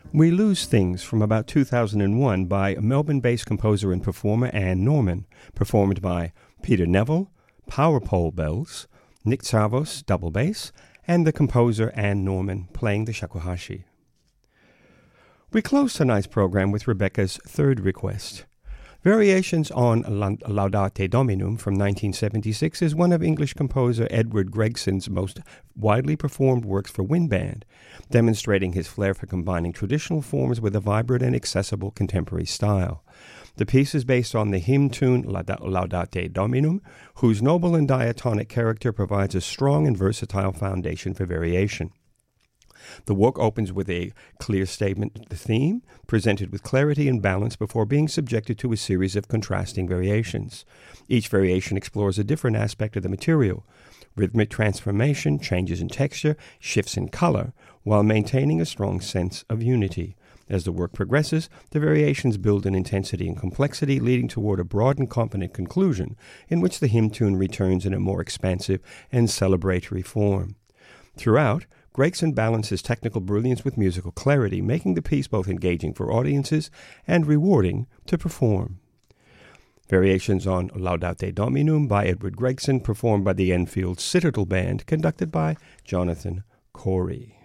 We Lose Things from about 2001 by Melbourne-based composer and performer Anne Norman, performed by Peter Neville, power pole bells, Nick Tsavos, double bass, and the composer Anne Norman playing the shakuhachi. We close tonight's program with Rebecca's third request. Variations on Laudate Dominum from 1976 is one of English composer Edward Gregson's most widely performed works for wind band, demonstrating his flair for combining traditional forms with a vibrant and accessible contemporary style. The piece is based on the hymn tune Laudate Dominum, whose noble and diatonic character provides a strong and versatile foundation for variation. The work opens with a clear statement of the theme, presented with clarity and balance before being subjected to a series of contrasting variations. Each variation explores a different aspect of the material, rhythmic transformation, changes in texture, shifts in color, while maintaining a strong sense of unity. As the work progresses, the variations build in intensity and complexity, leading toward a broad and confident conclusion, in which the hymn tune returns in a more expansive and celebratory form. Throughout, Gregson balances technical brilliance with musical clarity, making the piece both engaging for audiences and rewarding to perform. Variations on Laudate Dominum by Edward Gregson, performed by the Enfield Citadel Band, conducted by Jonathan Corey.